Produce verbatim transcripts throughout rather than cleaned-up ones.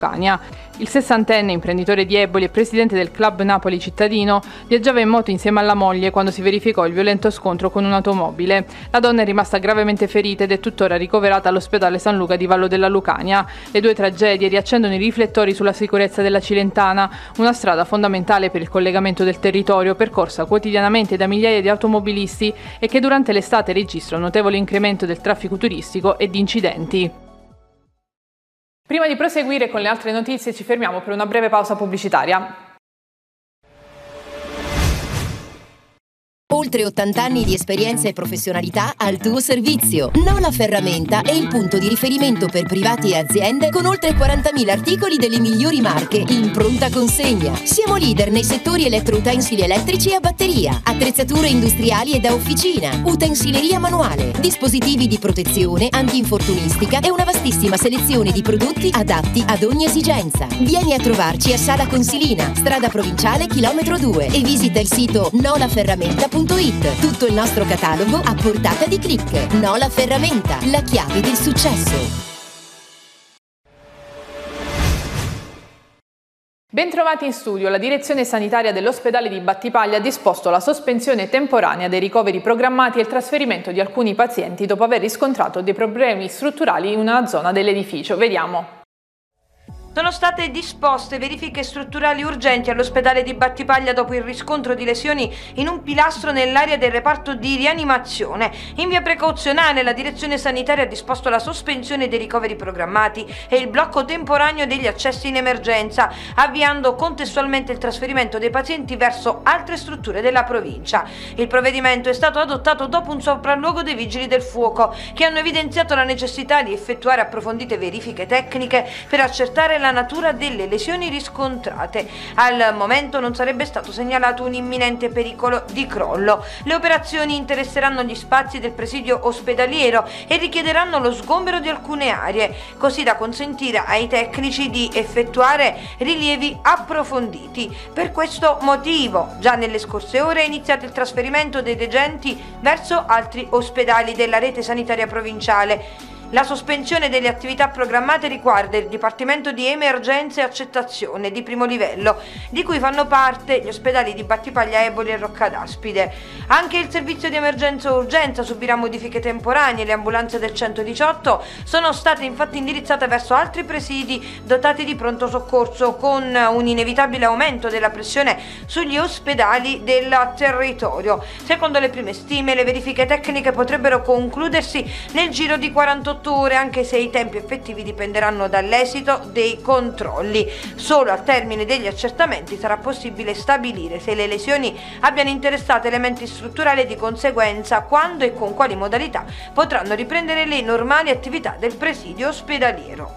Il sessantenne, imprenditore di Eboli e presidente del Club Napoli Cittadino, viaggiava in moto insieme alla moglie quando si verificò il violento scontro con un'automobile. La donna è rimasta gravemente ferita ed è tuttora ricoverata all'ospedale San Luca di Vallo della Lucania. Le due tragedie riaccendono i riflettori sulla sicurezza della Cilentana, una strada fondamentale per il collegamento del territorio, percorsa quotidianamente da migliaia di automobilisti e che durante l'estate registra un notevole incremento del traffico turistico e di incidenti. Prima di proseguire con le altre notizie ci fermiamo per una breve pausa pubblicitaria. Oltre ottanta anni di esperienza e professionalità al tuo servizio. Nola Ferramenta è il punto di riferimento per privati e aziende con oltre quarantamila articoli delle migliori marche in pronta consegna. Siamo leader nei settori elettroutensili elettrici e a batteria, attrezzature industriali e da officina, utensileria manuale, dispositivi di protezione, antinfortunistica e una vastissima selezione di prodotti adatti ad ogni esigenza. Vieni a trovarci a Sala Consilina, strada provinciale chilometro due e visita il sito nola ferramenta punto it. Tutto il nostro catalogo a portata di click. Nola Ferramenta, la chiave del successo. Bentrovati in studio. La direzione sanitaria dell'ospedale di Battipaglia ha disposto la sospensione temporanea dei ricoveri programmati e il trasferimento di alcuni pazienti dopo aver riscontrato dei problemi strutturali in una zona dell'edificio. Vediamo. Sono state disposte verifiche strutturali urgenti all'ospedale di Battipaglia dopo il riscontro di lesioni in un pilastro nell'area del reparto di rianimazione. In via precauzionale la direzione sanitaria ha disposto la sospensione dei ricoveri programmati e il blocco temporaneo degli accessi in emergenza, avviando contestualmente il trasferimento dei pazienti verso altre strutture della provincia. Il provvedimento è stato adottato dopo un sopralluogo dei vigili del fuoco, che hanno evidenziato la necessità di effettuare approfondite verifiche tecniche per accertare la natura delle lesioni riscontrate. Al momento non sarebbe stato segnalato un imminente pericolo di crollo. Le operazioni interesseranno gli spazi del presidio ospedaliero e richiederanno lo sgombero di alcune aree, così da consentire ai tecnici di effettuare rilievi approfonditi. Per questo motivo, già nelle scorse ore è iniziato il trasferimento dei degenti verso altri ospedali della rete sanitaria provinciale. La sospensione delle attività programmate riguarda il Dipartimento di Emergenza e Accettazione di primo livello, di cui fanno parte gli ospedali di Battipaglia, Eboli e Roccadaspide. Anche il servizio di emergenza e urgenza subirà modifiche temporanee. Le ambulanze del centodiciotto sono state infatti indirizzate verso altri presidi dotati di pronto soccorso, con un inevitabile aumento della pressione sugli ospedali del territorio. Secondo le prime stime, le verifiche tecniche potrebbero concludersi nel giro di quarantotto ore, anche se i tempi effettivi dipenderanno dall'esito dei controlli. Solo al termine degli accertamenti sarà possibile stabilire se le lesioni abbiano interessato elementi strutturali e di conseguenza quando e con quali modalità potranno riprendere le normali attività del presidio ospedaliero.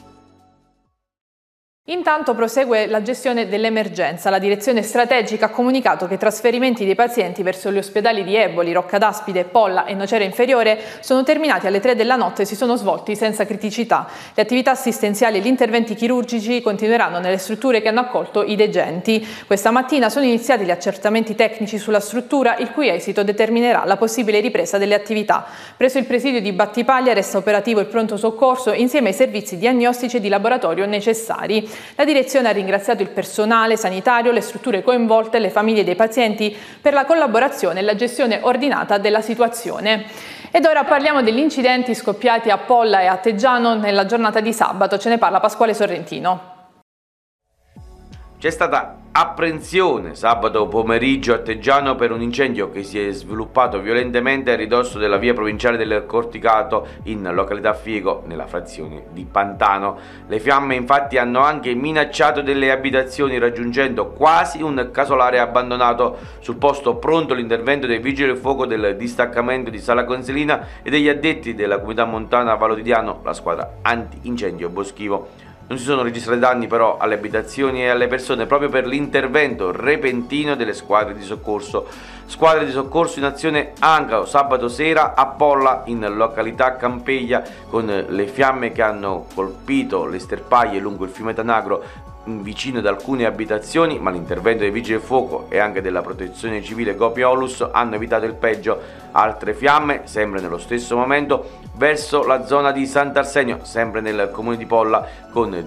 Intanto prosegue la gestione dell'emergenza. La direzione strategica ha comunicato che i trasferimenti dei pazienti verso gli ospedali di Eboli, Roccadaspide, Polla e Nocera Inferiore sono terminati alle tre della notte e si sono svolti senza criticità. Le attività assistenziali e gli interventi chirurgici continueranno nelle strutture che hanno accolto i degenti. Questa mattina sono iniziati gli accertamenti tecnici sulla struttura, il cui esito determinerà la possibile ripresa delle attività. Presso il presidio di Battipaglia resta operativo il pronto soccorso insieme ai servizi diagnostici e di laboratorio necessari. La direzione ha ringraziato il personale sanitario, le strutture coinvolte e le famiglie dei pazienti per la collaborazione e la gestione ordinata della situazione. Ed ora parliamo degli incidenti scoppiati a Polla e a Teggiano nella giornata di sabato. Ce ne parla Pasquale Sorrentino. C'è stata apprensione sabato pomeriggio a Teggiano per un incendio che si è sviluppato violentemente a ridosso della via provinciale del Corticato in località Fiego, nella frazione di Pantano. Le fiamme infatti hanno anche minacciato delle abitazioni, raggiungendo quasi un casolare abbandonato. Sul posto pronto l'intervento dei vigili del fuoco del distaccamento di Sala Consilina e degli addetti della comunità montana Valodidiano, la squadra anti-incendio boschivo. Non si sono registrati danni però alle abitazioni e alle persone proprio per l'intervento repentino delle squadre di soccorso. Squadre di soccorso in azione anche sabato sera a Polla, in località Campeglia, con le fiamme che hanno colpito le sterpaglie lungo il fiume Tanagro vicino ad alcune abitazioni, ma l'intervento dei vigili del fuoco e anche della protezione civile Gopiolus hanno evitato il peggio. Altre fiamme, sempre nello stesso momento, verso la zona di Sant'Arsenio, sempre nel comune di Polla, con